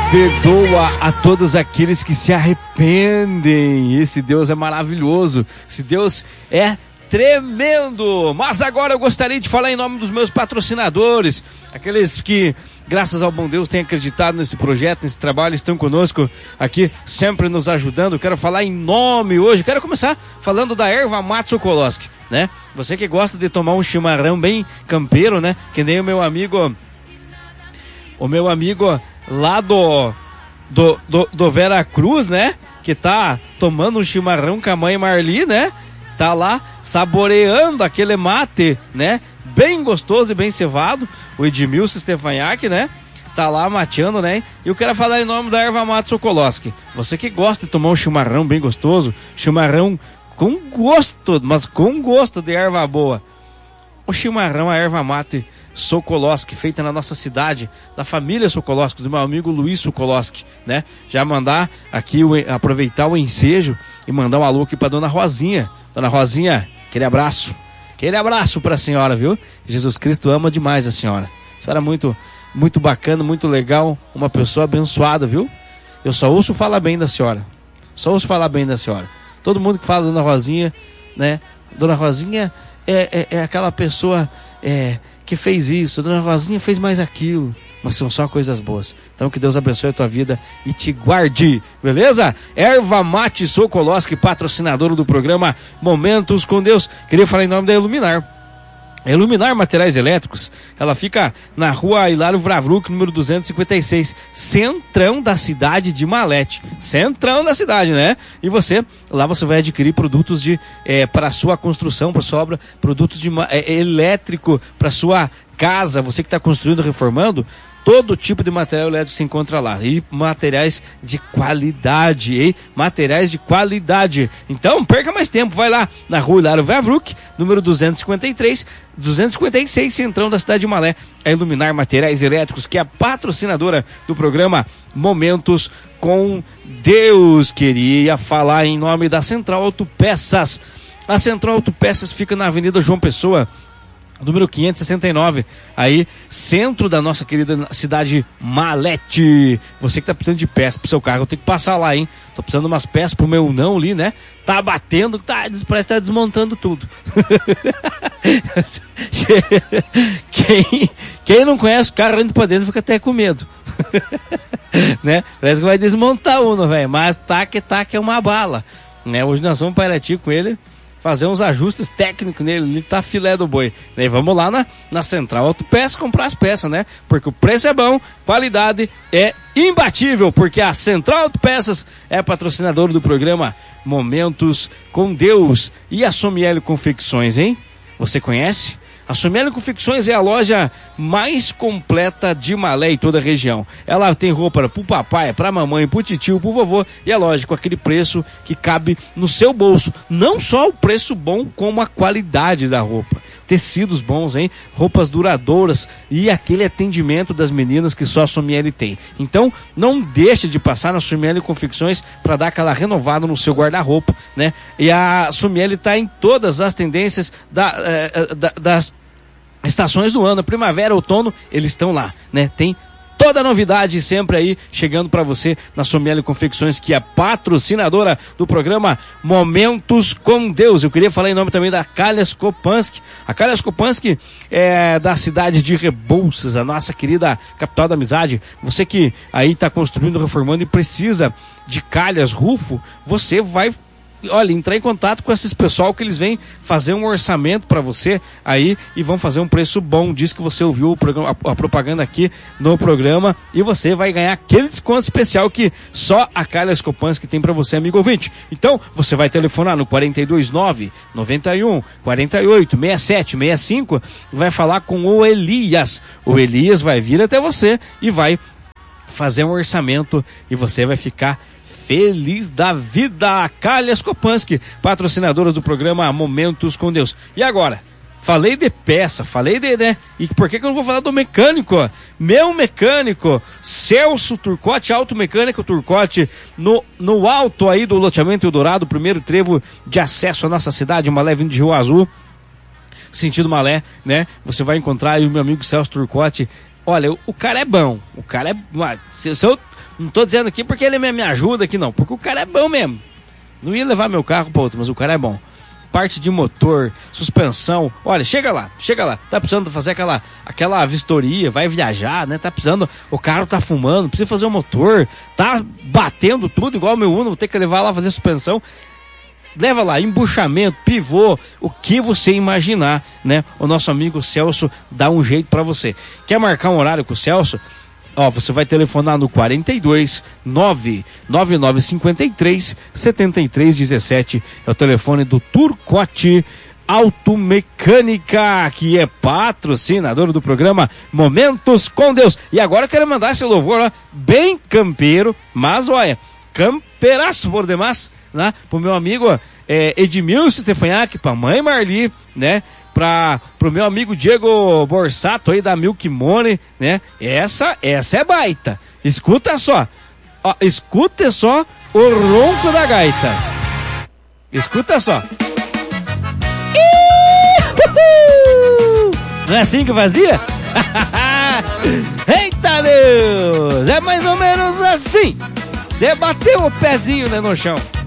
perdoa a todos aqueles que se arrependem. Esse Deus é maravilhoso, esse Deus é tremendo. Mas agora eu gostaria de falar em nome dos meus patrocinadores, aqueles que, graças ao bom Deus, têm acreditado nesse projeto, nesse trabalho, estão conosco aqui, sempre nos ajudando. Quero falar em nome hoje, quero começar falando da erva mate Sokolowski, né? Você que gosta de tomar um chimarrão bem campeiro, né? Que nem o meu amigo lá do Vera Cruz, né? Que tá tomando um chimarrão com a mãe Marli, né? Tá lá saboreando aquele mate, né? Bem gostoso e bem cevado. O Edmilson Stefanhac, né? Tá lá mateando, né? E eu quero falar em nome da erva mate Sokolowski. Você que gosta de tomar um chimarrão bem gostoso, chimarrão com gosto, mas com gosto de erva boa. O chimarrão, a erva mate Sokolowski, feita na nossa cidade, da família Sokolowski, do meu amigo Luiz Sokolowski, né? Já mandar aqui, aproveitar o ensejo e mandar um alô aqui pra Dona Rosinha. Dona Rosinha, aquele abraço pra senhora, viu? Jesus Cristo ama demais a senhora. A senhora é muito, muito bacana, muito legal, uma pessoa abençoada, viu? Eu só ouço falar bem da senhora. Todo mundo que fala Dona Rosinha, né? Dona Rosinha é aquela pessoa que fez isso, Dona Rosinha fez mais aquilo, mas são só coisas boas. Então que Deus abençoe a tua vida e te guarde, beleza? Erva mate Sokolowski, patrocinador do programa Momentos com Deus. Queria falar em nome da Iluminar Materiais Elétricos. Ela fica na rua Hilário Vravruk, número 256, centrão da cidade de Malete. Centrão da cidade, né? E lá você vai adquirir produtos para sua construção, para sua obra, produtos de elétrico para sua casa. Você que está construindo, reformando, todo tipo de material elétrico se encontra lá. E materiais de qualidade, hein? Materiais de qualidade. Então, perca mais tempo. Vai lá na rua Hilário Vravruk, número 256, centrão da cidade de Malé. A Iluminar Materiais Elétricos, que é a patrocinadora do programa Momentos com Deus. Queria falar em nome da Central Autopeças. A Central Autopeças fica na Avenida João Pessoa, número 569, aí, centro da nossa querida cidade Malete. Você que tá precisando de peça pro seu carro, eu tenho que passar lá, hein? Tô precisando de umas peças pro meu não ali, né? Tá batendo, parece que tá desmontando tudo. Quem não conhece o carro indo pra dentro fica até com medo. Né? Parece que vai desmontar uno, velho, mas tá que é uma bala, né? Hoje nós vamos para Irati com ele, fazer uns ajustes técnicos nele, ele tá filé do boi. Daí vamos lá na Central Autopeças comprar as peças, né? Porque o preço é bom, qualidade é imbatível, porque a Central Autopeças é patrocinadora do programa Momentos com Deus. E a Somiele Confecções, hein? Você conhece? A Somiele Confecções é a loja mais completa de Malé e toda a região. Ela tem roupa pro papai, pra mamãe, pro titio, pro vovô. E é lógico, aquele preço que cabe no seu bolso. Não só o preço bom, como a qualidade da roupa. Tecidos bons, hein? Roupas duradouras e aquele atendimento das meninas que só a Somiele tem. Então, não deixe de passar na Somiele Confecções para dar aquela renovada no seu guarda-roupa, né? E a Somiele está em todas as tendências das estações do ano, primavera, outono, eles estão lá, né? Tem toda a novidade sempre aí chegando para você na Somiele Confecções, que é patrocinadora do programa Momentos com Deus. Eu queria falar em nome também da Kalhas Kopansky. A Kalhas Kopansky é da cidade de Rebouças, a nossa querida capital da amizade. Você que aí está construindo, reformando e precisa de calhas, rufo, você vai entrar em contato com esses pessoal que eles vêm fazer um orçamento para você aí e vão fazer um preço bom. Diz que você ouviu o programa, a propaganda aqui no programa, e você vai ganhar aquele desconto especial que só a Kalhas Kopansky tem para você, amigo ouvinte. Então, você vai telefonar no 429 91 48 67 65 e vai falar com o Elias. O Elias vai vir até você e vai fazer um orçamento e você vai ficar feliz da vida. Kalhas Kopansky, patrocinadoras do programa Momentos com Deus. E agora, falei de peça, né? E por que eu não vou falar do mecânico? Meu mecânico, Celso Turcotte, Automecânico Turcotte, no alto aí do loteamento Eldorado, primeiro trevo de acesso à nossa cidade, Malé, vindo de Rio Azul, sentido Malé, né? Você vai encontrar aí o meu amigo Celso Turcotte. Olha, o cara é bom, o cara é... Se eu Não tô dizendo aqui porque ele me ajuda aqui, não. Porque o cara é bom mesmo. Não ia levar meu carro pra outro, mas o cara é bom. Parte de motor, suspensão. Olha, chega lá. Tá precisando fazer aquela vistoria, vai viajar, né? Tá precisando, o carro tá fumando, precisa fazer o motor, tá batendo tudo igual o meu Uno, vou ter que levar lá fazer suspensão. Leva lá, embuchamento, pivô, o que você imaginar, né? O nosso amigo Celso dá um jeito pra você. Quer marcar um horário com o Celso? Ó, você vai telefonar no 42 99953 7317. É o telefone do Turcotte Automecânica, que é patrocinador do programa Momentos com Deus. E agora eu quero mandar esse louvor lá, bem campeiro, mas olha, campeiraço por demais, né? Pro meu amigo Edmilson Stefanhac, pra mãe Marli, né? Pro meu amigo Diego Borsato aí da Milk Money, né? Essa é baita. Escuta só. Ó, escuta só o ronco da gaita. Escuta só. Não é assim que fazia? Eita Deus! É mais ou menos assim. Você bateu o pezinho, né, no chão.